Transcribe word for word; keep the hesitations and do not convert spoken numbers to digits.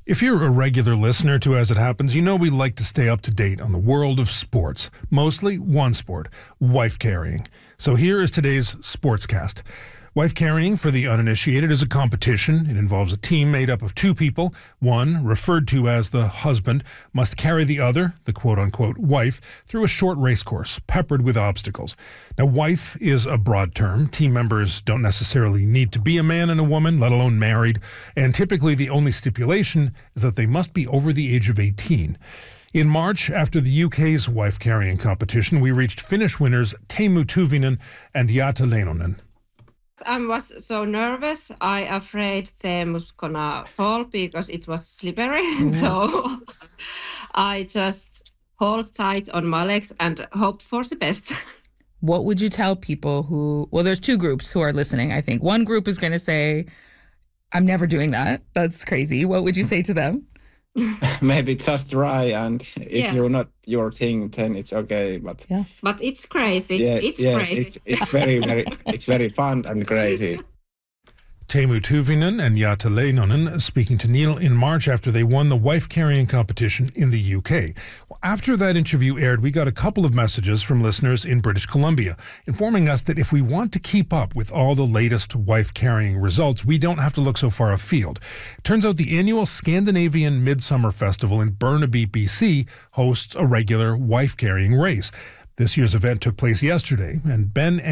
If you're a regular listener to As It Happens, you know we like to stay up to date on the world of sports, mostly one sport, wife carrying. So here is today's Sportscast. Wife carrying, for the uninitiated, is a competition. It involves a team made up of two people. One, referred to as the husband, must carry the other, the quote-unquote wife, through a short race course, peppered with obstacles. Now, wife is a broad term. Team members don't necessarily need to be a man and a woman, let alone married. And typically the only stipulation is that they must be over the age of eighteen. In March, after the U K's wife-carrying competition, we reached Finnish winners Teemu Tuvinen and Jata Leinonen. I was so nervous. I afraid Teemu was gonna fall because it was slippery. Mm-hmm. So I just hold tight on my legs and hope for the best. What would you tell people who, well, there's two groups who are listening, I think. One group is going to say, I'm never doing that. That's crazy. What would you say to them? Maybe just try, and if yeah. you're not your thing, then it's okay. But yeah, but it's crazy. Yeah, it's yes, crazy. It's, it's very, very, it's very fun and crazy. Teemu Tuvinen and Jata Leinonen speaking to Neil in March after they won the wife-carrying competition in the U K. Well, after that interview aired, we got a couple of messages from listeners in British Columbia informing us that if we want to keep up with all the latest wife-carrying results, we don't have to look so far afield. It turns out the annual Scandinavian Midsummer Festival in Burnaby, B C hosts a regular wife-carrying race. This year's event took place yesterday, and Ben